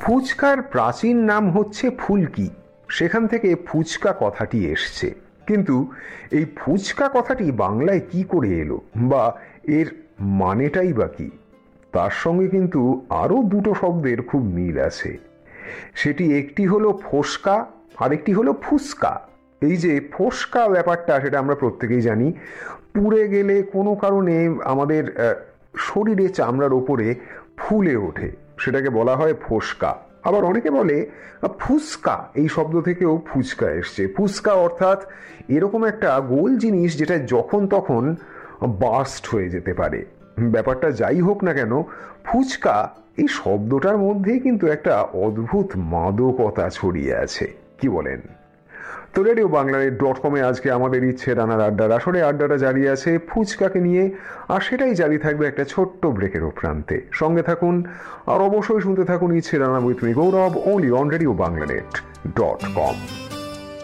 ফুচকার প্রাচীন নাম হচ্ছে ফুলকি, সেখান থেকে ফুচকা কথাটি এসছে। কিন্তু এই ফুচকা কথাটি বাংলায় কি করে এলো বা এর মানেটাই বা কি? তার সঙ্গে কিন্তু আরো দুটো শব্দের খুব মিল আছে। সেটি একটি হলো ফোসকা, আরেকটি হলো ফুসকা। এই যে ফোসকা ব্যাপারটা, সেটা আমরা প্রত্যেকেই জানি। পুড়ে গেলে কোনো কারণে আমাদের শরীরে চামড়ার ওপরে ফুলে ওঠে, সেটাকে বলা হয় ফোসকা। আবার অনেকে বলে ফুসকা, এই শব্দ থেকেও ফুচকা এসছে। ফুসকা অর্থাৎ এরকম একটা গোল জিনিস যেটা যখন তখন বাস্ট হয়ে যেতে পারে। ব্যাপারটা যাই হোক না কেন, ফুচকা এই শব্দটার মধ্যেই কিন্তু একটা অদ্ভুত মাদকতা ছড়িয়ে আছে, কি বলেন? তো রেডিও বাংলানেট.com-এ আজকে আমাদের ইচ্ছে রানার আড্ডার আসরে আড্ডাটা জারি আছে ফুচকাকে নিয়ে, আর সেটাই জারি থাকবে একটা ছোট্ট ব্রেকের প্রান্তে। সঙ্গে থাকুন আর অবশ্যই শুনতে থাকুন ইচ্ছে Rana with me Gaurav, only on radio বাংলানেট.com।